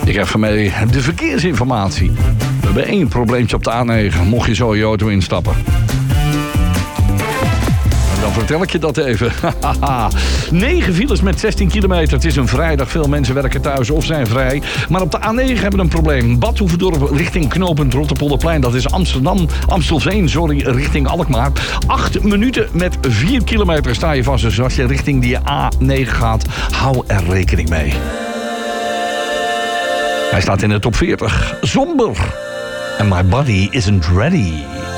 Ik heb van mij de verkeersinformatie. We hebben 1 probleempje op de A9, mocht je zo je auto instappen. Dan vertel ik je dat even. 9 files met 16 kilometer. Het is een vrijdag. Veel mensen werken thuis of zijn vrij. Maar op de A9 hebben we een probleem. Bad Hoeverdorp richting knooppunt Rotterpolderplein. Dat is Amstelveen, richting Alkmaar. 8 minuten met 4 kilometer sta je vast. Dus als je richting die A9 gaat, hou er rekening mee. Hij staat in de top 40. Somber. And my body isn't ready.